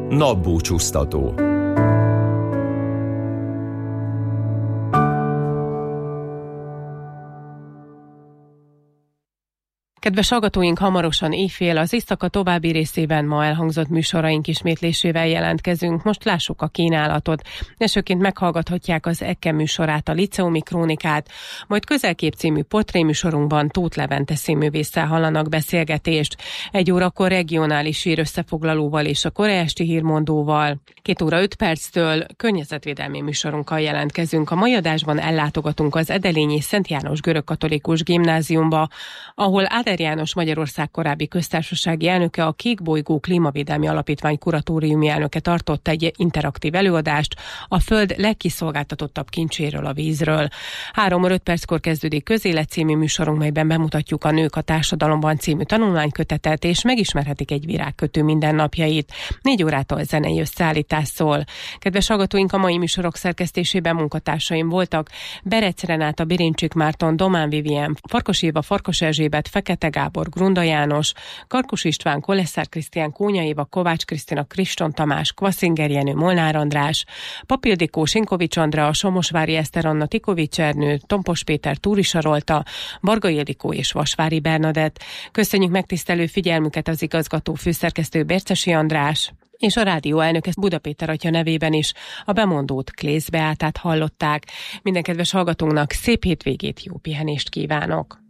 Napbúcsúztató. Kedves hallgatóink, hamarosan éjfél, az éjszaka további részében ma elhangzott műsoraink ismétlésével jelentkezünk. Most lássuk a kínálatot. Elsőként meghallgathatják az EKKE műsorát, a Liceumi Krónikát, majd Közelkép című portréműsorunkban Tóth Levente színművésszel hallanak beszélgetést. 1 órakor regionális hír összefoglalóval és a korai esti hírmondóval. 2 óra 5 perctől környezetvédelmi műsorunkkal jelentkezünk. A mai adásban ellátogatunk az Edelényi Szent János Görögkatolikus Gimnáziumba, ahol Áder János Magyarország korábbi köztársasági elnöke, a Kék Bolygó Klímavédelmi Alapítvány kuratóriumi elnöke tartott egy interaktív előadást a Föld legkiszolgáltatottabb kincséről, a vízről. 3 óra 5 perckor kezdődik Közélet című műsorunk, melyben bemutatjuk a Nők a társadalomban című tanulmánykötetet, és megismerhetik egy virágkötő mindennapjait. 4 órától zenei összeállítás szól. Kedves hallgatóink, a mai műsorok szerkesztésében munkatársaim voltak: Berec Renáta, Birincsik Márton, Domán Vivien, Farkas Éva, Farkas Erzsébet, Fekete Gábor, Grunda János, Karkus István, Kolesszár Krisztián, Kónya Éva, Kovács Krisztina, Kriston Tamás, Kvaszinger Jenő, Molnár András, Papildikó, Sinkovics Andrea, Somosvári Eszter Anna, Tikovics Ernő, Tompos Péter, Túri Sarolta, Varga Ildikó és Vasvári Bernadett. Köszönjük megtisztelő figyelmüket az igazgató főszerkesztő Bércesi András, és a rádió elnöke Buda Péter atya nevében is a bemondót, Klész Beátát hallották. Minden kedves hallgatónak szép hétvégét, jó pihenést kívánok!